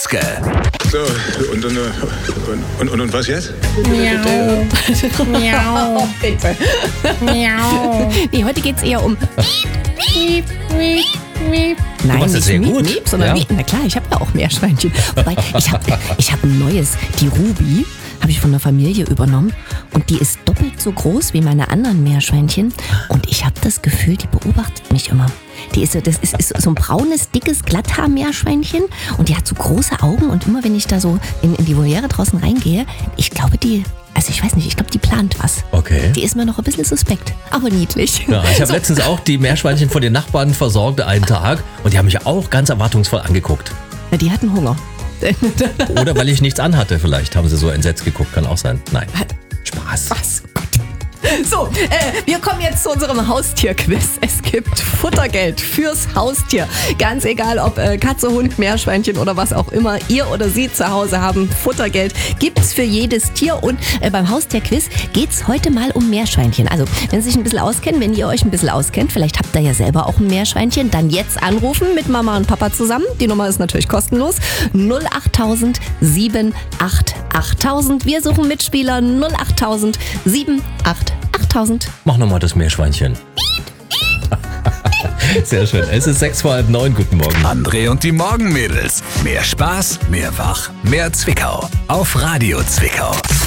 Witzke. So, und was jetzt? Miau. Miau. Bitte. Miau. Nee, heute geht's eher um Miep, miep, miep. Nein, machst das nicht sehr Miep, gut. Miep, sondern Ja. Miep. Na klar, ich habe ja auch Meerschweinchen. Wobei, ich hab ein neues. Die Ruby habe ich von der Familie übernommen. Und die ist doppelt so groß wie meine anderen Meerschweinchen. Und ich habe das Gefühl, die beobachtet mich immer. Das ist so ein braunes, dickes Glatthaar-Meerschweinchen. Und die hat so große Augen. Und immer wenn ich da so in die Voliere draußen reingehe, ich glaube, ich weiß nicht, ich glaube, die plant was. Okay. Die ist mir noch ein bisschen suspekt, aber niedlich. Ja, ich habe So. letztens auch die Meerschweinchen von den Nachbarn versorgt einen Tag und die haben mich auch ganz erwartungsvoll angeguckt. Na, die hatten Hunger. Oder weil ich nichts anhatte, vielleicht haben sie so entsetzt geguckt, kann auch sein. Nein, Spaß. Was? Gott. So, wir kommen jetzt zu unserem Haustierquiz. Es gibt Futtergeld fürs Haustier. Ganz egal, ob Katze, Hund, Meerschweinchen oder was auch immer ihr oder sie zu Hause haben. Futtergeld gibt's für jedes Tier. Und beim Haustierquiz geht's heute mal um Meerschweinchen. Also, wenn Sie sich ein bisschen auskennen, wenn ihr euch ein bisschen auskennt, vielleicht habt ihr ja selber auch ein Meerschweinchen, dann jetzt anrufen mit Mama und Papa zusammen. Die Nummer ist natürlich kostenlos. 08000 788 8000. Wir suchen Mitspieler 08000 788 8000. Mach nochmal das Meerschweinchen. Sehr schön. Es ist 8:45. Guten Morgen. André und die Morgenmädels. Mehr Spaß, mehr Wach, mehr Zwickau. Auf Radio Zwickau.